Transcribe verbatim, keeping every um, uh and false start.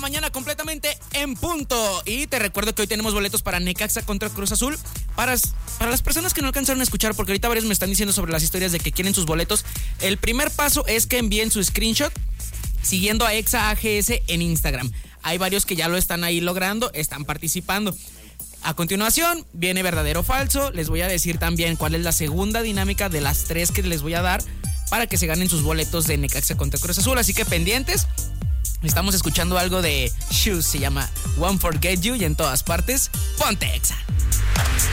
mañana completamente en punto. Y te recuerdo que hoy tenemos boletos para Necaxa contra Cruz Azul. Para, para las personas que no alcanzaron a escuchar, porque ahorita varios me están diciendo sobre las historias de que quieren sus boletos. El primer paso es que envíen su screenshot siguiendo a Exa A G S en Instagram. Hay varios que ya lo están ahí logrando, están participando. A continuación viene verdadero o falso. Les voy a decir también cuál es la segunda dinámica de las tres que les voy a dar para que se ganen sus boletos de Necaxa contra Cruz Azul. Así que pendientes. Estamos escuchando algo de Shoes, se llama Won't Forget You, y en todas partes, ponte Exa.